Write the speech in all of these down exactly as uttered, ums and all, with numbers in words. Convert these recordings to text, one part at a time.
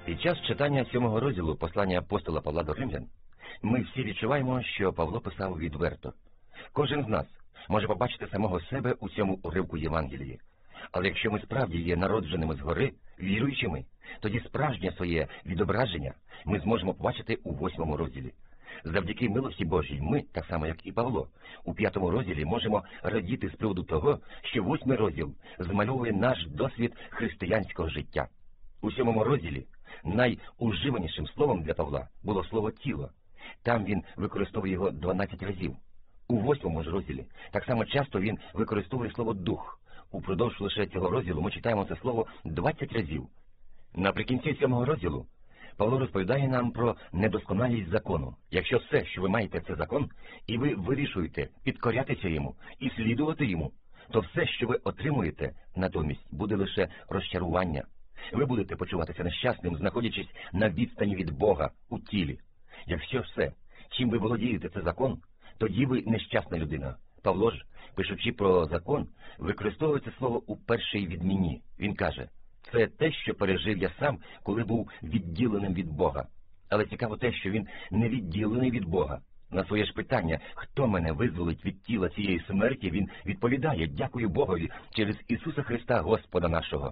Під час читання сьомого розділу послання апостола Павла до Римлян ми всі відчуваємо, що Павло писав відверто. Кожен з нас може побачити самого себе у цьому уривку Євангелії. Але якщо ми справді є народженими згори, віруючими, тоді справжнє своє відображення ми зможемо побачити у восьмому розділі. Завдяки милості Божій ми, так само як і Павло, у п'ятому розділі можемо радіти з приводу того, що восьмий розділ змальовує наш досвід християнського життя. У сьомому розділі найуживанішим словом для Павла було слово «тіло». Там він використовує його дванадцять разів. У восьмому ж розділі так само часто він використовує слово «дух». Упродовж лише цього розділу ми читаємо це слово двадцять разів. Наприкінці сьомого розділу Павло розповідає нам про недосконалість закону. Якщо все, що ви маєте, це закон, і ви вирішуєте підкорятися йому і слідувати йому, то все, що ви отримуєте, натомість буде лише розчарування. Ви будете почуватися нещасним, знаходячись на відстані від Бога у тілі. Якщо все, чим ви володієте, це закон, тоді ви нещасна людина. Павло ж, пишучи про закон, використовує це слово у першій відміні. Він каже: це те, що пережив я сам, коли був відділеним від Бога. Але цікаво те, що він не відділений від Бога. На своє ж питання, хто мене визволить від тіла цієї смерті, він відповідає: дякую Богові через Ісуса Христа, Господа нашого.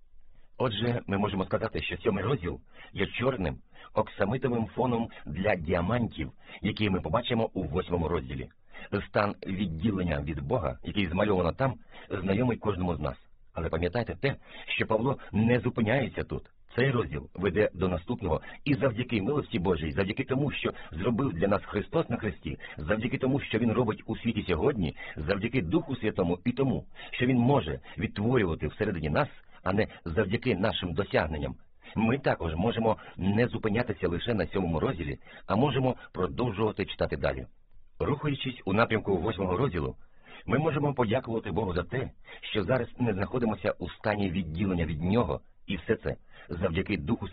Отже, ми можемо сказати, що сьомий розділ є чорним, оксамитовим фоном для діамантів, які ми побачимо у восьмому розділі. Стан відділення від Бога, який змальовано там, знайомий кожному з нас. Але пам'ятайте те, що Павло не зупиняється тут. Цей розділ веде до наступного, і завдяки милості Божій, завдяки тому, що зробив для нас Христос на хресті, завдяки тому, що Він робить у світі сьогодні, завдяки Духу Святому і тому, що Він може відтворювати всередині нас, а не завдяки нашим досягненням, ми також можемо не зупинятися лише на сьомому розділі, а можемо продовжувати читати далі. Рухаючись у напрямку восьмого розділу, ми можемо подякувати Богу за те, що зараз не знаходимося у стані відділення від Нього, і все це завдяки Духу